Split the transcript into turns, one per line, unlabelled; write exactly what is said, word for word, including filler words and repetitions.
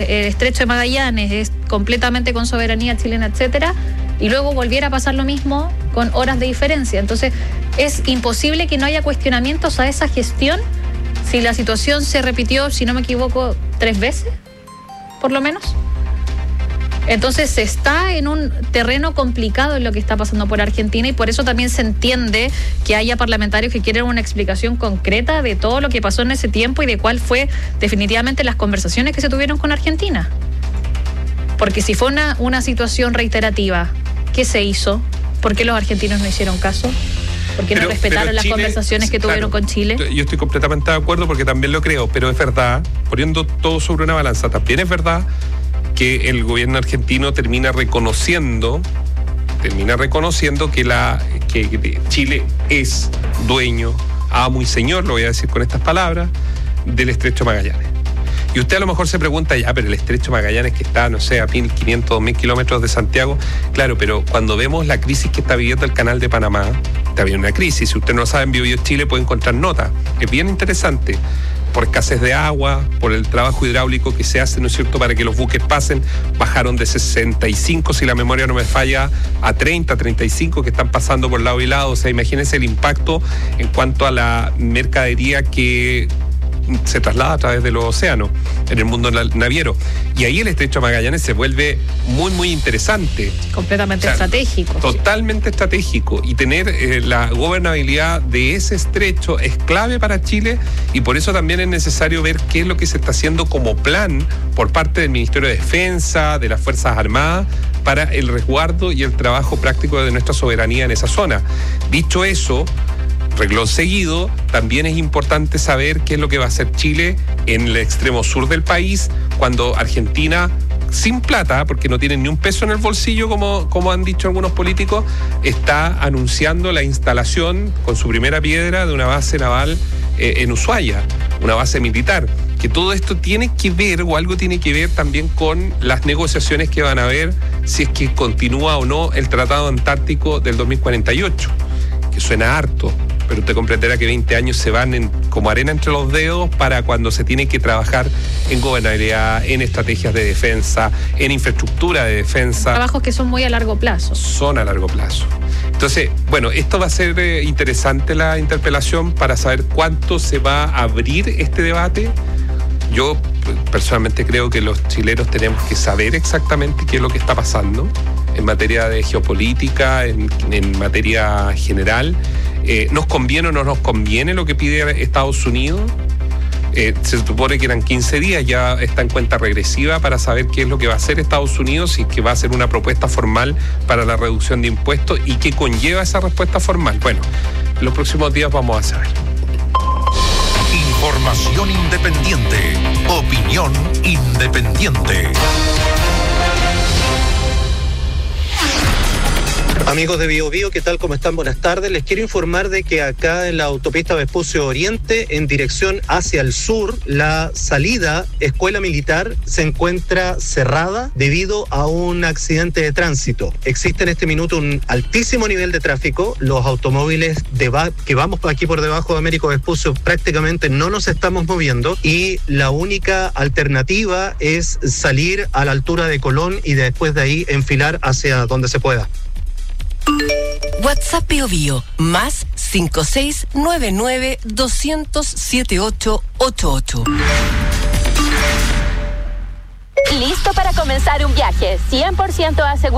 el estrecho de Magallanes es completamente con soberanía chilena, etcétera, y luego volviera a pasar lo mismo con horas de diferencia. Entonces, es imposible que no haya cuestionamientos a esa gestión si la situación se repitió, si no me equivoco, tres veces, por lo menos. Entonces se está en un terreno complicado en lo que está pasando por Argentina, y por eso también se entiende que haya parlamentarios que quieren una explicación concreta de todo lo que pasó en ese tiempo y de cuál fue definitivamente las conversaciones que se tuvieron con Argentina. Porque si fue una, una situación reiterativa, ¿qué se hizo? ¿Por qué los argentinos no hicieron caso? ¿Por qué no pero, respetaron pero Chile, las conversaciones que claro, tuvieron con Chile?
Yo estoy completamente de acuerdo porque también lo creo, pero es verdad, poniendo todo sobre una balanza, también es verdad que el gobierno argentino termina reconociendo, termina reconociendo que, la, que Chile es dueño, amo y señor, lo voy a decir con estas palabras, del estrecho Magallanes. Y usted a lo mejor se pregunta, ya, pero el estrecho Magallanes que está, no sé, a mil quinientos, dos mil kilómetros de Santiago, claro, pero cuando vemos la crisis que está viviendo el canal de Panamá, está viviendo una crisis, si usted no lo sabe, en Bio Bio Chile puede encontrar notas, es bien interesante, por escasez de agua, por el trabajo hidráulico que se hace, ¿no es cierto?, para que los buques pasen, bajaron de sesenta y cinco, si la memoria no me falla, a treinta, treinta y cinco que están pasando por lado y lado, o sea, imagínense el impacto en cuanto a la mercadería que se traslada a través de los océanos en el mundo naviero. Y ahí el estrecho Magallanes se vuelve muy, muy interesante.
Completamente
o sea,
estratégico.
Totalmente sí. estratégico. Y tener eh, la gobernabilidad de ese estrecho es clave para Chile, y por eso también es necesario ver qué es lo que se está haciendo como plan por parte del Ministerio de Defensa, de las Fuerzas Armadas, para el resguardo y el trabajo práctico de nuestra soberanía en esa zona. Dicho eso, renglón seguido, también es importante saber qué es lo que va a hacer Chile en el extremo sur del país, cuando Argentina, sin plata, porque no tienen ni un peso en el bolsillo, como, como han dicho algunos políticos, está anunciando la instalación con su primera piedra de una base naval eh, en Ushuaia, una base militar. Que todo esto tiene que ver, o algo tiene que ver también con las negociaciones que van a haber si es que continúa o no el Tratado Antártico del dos mil cuarenta y ocho, que suena harto, pero usted comprenderá que veinte años se van en, como arena entre los dedos para cuando se tiene que trabajar en gobernabilidad, en estrategias de defensa, en infraestructura de defensa.
Trabajos que son muy a largo plazo.
Son a largo plazo. Entonces, bueno, esto va a ser eh, interesante la interpelación para saber cuánto se va a abrir este debate. Yo personalmente creo que los chilenos tenemos que saber exactamente qué es lo que está pasando en materia de geopolítica, en, en materia general. Eh, ¿Nos conviene o no nos conviene lo que pide Estados Unidos? Eh, se supone que eran quince días, ya está en cuenta regresiva para saber qué es lo que va a hacer Estados Unidos, y que va a hacer una propuesta formal para la reducción de impuestos y qué conlleva esa respuesta formal. Bueno, en los próximos días vamos a saber.
Información independiente, opinión independiente.
Amigos de Bio Bio, ¿qué tal? ¿Cómo están? Buenas tardes. Les quiero informar de que acá en la autopista Vespucio Oriente, en dirección hacia el sur, la salida Escuela Militar se encuentra cerrada debido a un accidente de tránsito. Existe en este minuto un altísimo nivel de tráfico. Los automóviles de va- que vamos aquí por debajo de Américo Vespucio prácticamente no nos estamos moviendo, y la única alternativa es salir a la altura de Colón y después de ahí enfilar hacia donde se pueda.
WhatsApp Bio Bio, más cinco seis nueve nueve dos cero cero siete ocho ocho ocho.
Listo para comenzar un viaje cien por ciento asegurado.